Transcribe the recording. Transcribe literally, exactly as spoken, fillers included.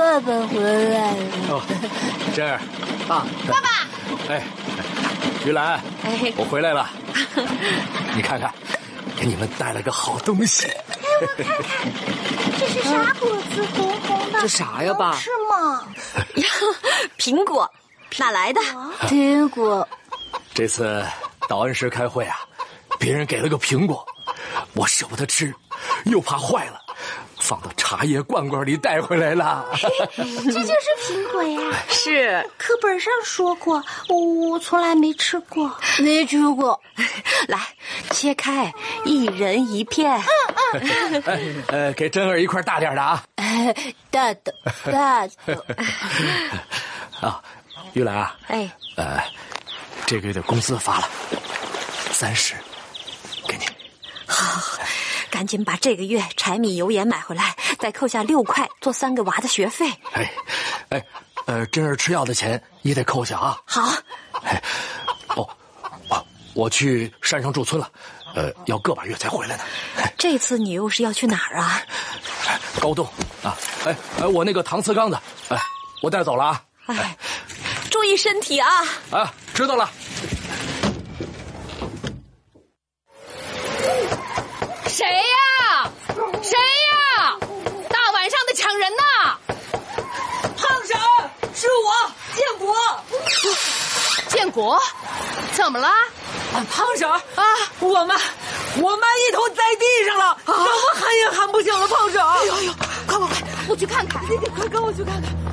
爸爸回来了。 哦，珍儿， 啊， 爸爸。 哎，于兰， 哎， 我回来了。你看看，给你们带了个好东西。 哎，我看看，这是啥果子？红红的， 这啥呀，爸？ 是吗？ 呀，苹果，哪来的？ 苹果。 这次到恩施开会啊，别人给了个苹果，我舍不得吃，又怕坏了，放到茶叶罐罐里带回来了。 这就是苹果呀？ 是， 课本上说过，我我从来没吃过。没吃过。 来，切开，一人一片。 嗯嗯。 哎，呃，给珍儿一块大点的啊。 哎，大的，大的。 啊，玉兰啊。 哎。 呃，这个月的工资发了，三十，给你。 好，赶紧把这个月柴米油盐买回来，再扣下六块做三个娃的学费。 哎，哎，呃，珍儿吃药的钱也得扣下啊。 好。 哎，哦，哦，我去山上驻村了，呃，要个把月才回来呢。 这次你又是要去哪儿啊？ 高洞啊，哎哎，我那个搪瓷缸子，哎，我带走了啊。 哎，注意身体啊！ 啊，知道了。 谁呀？谁呀？大晚上的抢人呐！ 胖婶，是我，建国。 建国，怎么了？ 啊，胖婶啊，我妈，我妈一头栽地上了，怎么喊也喊不醒了。胖婶，哎呦哎呦， 快快快，我去看看。 你快跟我去看看。